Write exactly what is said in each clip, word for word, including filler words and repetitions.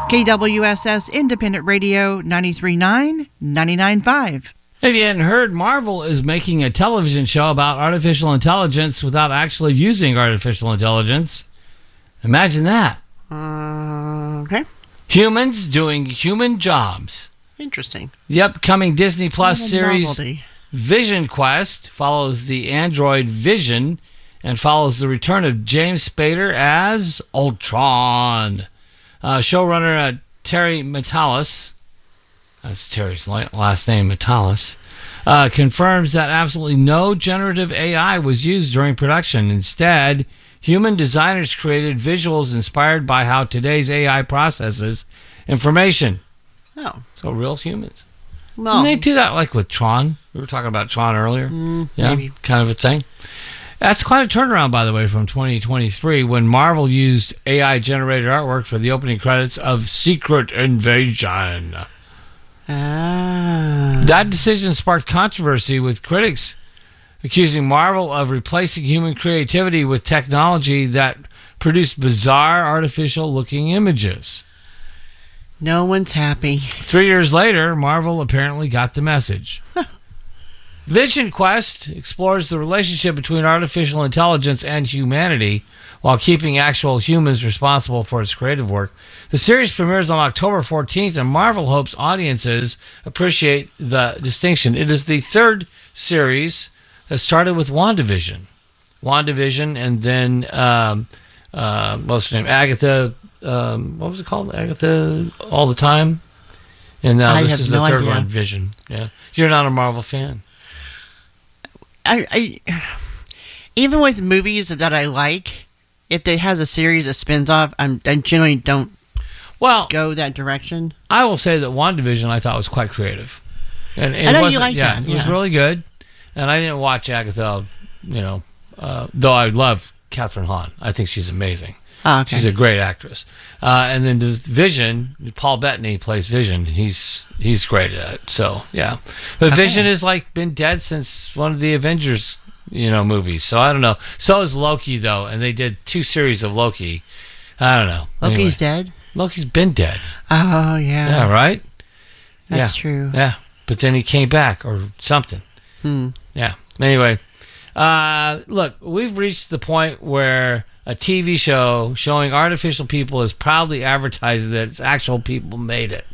K W S S Independent Radio ninety-three point nine, ninety-nine point five. If you hadn't heard, Marvel is making a television show about artificial intelligence without actually using artificial intelligence. Imagine that. Uh, okay. Humans doing human jobs. Interesting. The upcoming Disney Plus series Novelty. Vision Quest follows the android Vision and follows the return of James Spader as Ultron. Uh, showrunner uh, Terry Matalas, that's Terry's last name, Matalas, uh, confirms that absolutely no generative A I was used during production. Instead, human designers created visuals inspired by how today's A I processes information. Oh. So real humans. No. Didn't they do that like with Tron? We were talking about Tron earlier. Mm, yeah, maybe. Kind of a thing. That's quite a turnaround, by the way, from twenty twenty-three when Marvel used A I-generated artwork for the opening credits of Secret Invasion. Ah. That decision sparked controversy with critics accusing Marvel of replacing human creativity with technology that produced bizarre, artificial-looking images. No one's happy. Three years later, Marvel apparently got the message. Vision Quest explores the relationship between artificial intelligence and humanity while keeping actual humans responsible for its creative work. The series premieres on October fourteenth, and Marvel hopes audiences appreciate the distinction. It is the third series that started with WandaVision. WandaVision, and then, um, uh, what's her name? Agatha, um, what was it called? Agatha All the Time? And now I this have is the no third idea. one, Vision. Yeah. You're not a Marvel fan. I, I even with movies that I like, if it has a series that spins off, I'm, I generally don't Well, go that direction. I will say that WandaVision I thought was quite creative. And, and I know it you wasn't- like yeah, that, It was yeah. really good. And I didn't watch Agatha, you know, uh, though I love Catherine Hahn. I think she's amazing. Oh, okay. She's a great actress. Uh, and then the Vision, Paul Bettany plays Vision. He's he's great at it. So, yeah. But Okay. Vision has, like, been dead since one of the Avengers, you know, movies. So, I don't know. So is Loki, though. And they did two series of Loki. I don't know. Loki's Anyway, dead? Loki's been dead. Oh, yeah. Yeah, right? That's yeah. true. Yeah. But then he came back or something. Hmm. Yeah. Anyway, uh, look, we've reached the point where a T V show showing artificial people is proudly advertising that its actual people made it.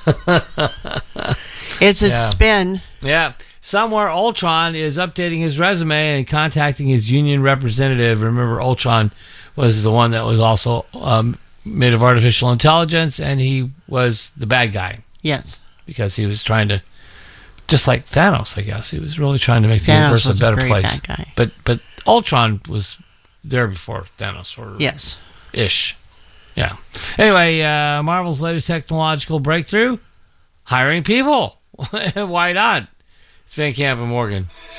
It's a Yeah. spin. Yeah. Somewhere Ultron is updating his resume and contacting his union representative. Remember, Ultron was the one that was also um, made of artificial intelligence, and he was the bad guy Yes. because he was trying to, just like Thanos, I guess. He was really trying to make the Thanos universe a was a better very place. bad guy. But but Ultron was there before Thanos, or Yes. ish. Yeah. Anyway, uh, Marvel's latest technological breakthrough: hiring people. Why not? It's Van Camp and Morgan.